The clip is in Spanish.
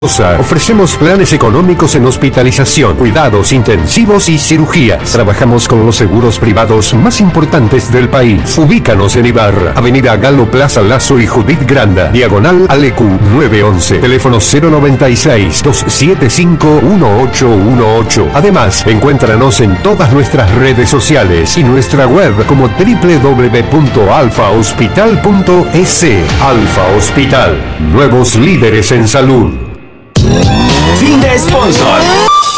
Ofrecemos planes económicos en hospitalización, cuidados intensivos y cirugías. Trabajamos con los seguros privados más importantes del país. Ubícanos en Ibarra, Avenida Galo, Plaza Lazo y Judith Granda, diagonal Alecu 911, teléfono 096-275-1818. Además, encuéntranos en todas nuestras redes sociales y nuestra web como www.alfahospital.es. Alfa Hospital, nuevos líderes en salud. Fin de sponsor.